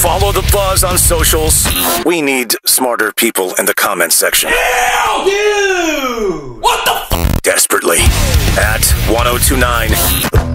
Follow the buzz on socials. We need smarter people in the comment section. Hell, dude! What the f? Desperately. At 1029